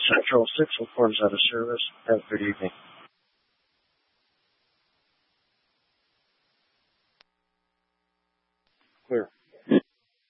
Central 6 reports out of service. Have a good evening. Clear.